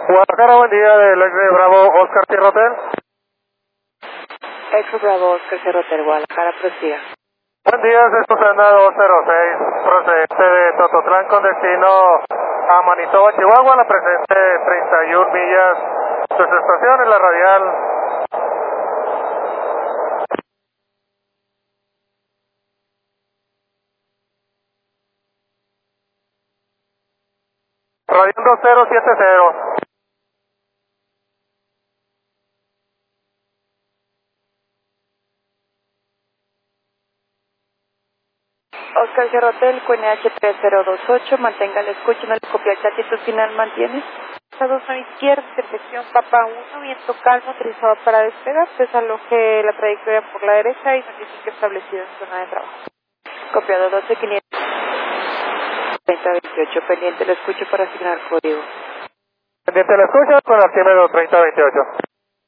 Guadalajara, buen día, del ex Bravo Oscar Sierra Hotel. Ex Bravo Oscar Sierra Hotel, Guadalajara, prosiga. Buen día, es Susana 206, procedente de Tototlán con destino a Manitoba, Chihuahua, la presente 31 millas, su estación en la radial. Radial 2070. Oscar Sierra Hotel, QNH 3028, mantenga la escucha en el copia altitud final, ¿mantienes? Pasados a izquierda, intersección Papa 1, viento calmo, utilizado para despegar, desaloje la trayectoria por la derecha y notifique establecido en zona de trabajo. Copiado 12500, 3028, pendiente la escucha para asignar código. Pendiente la escucha con Arquímedes 3028.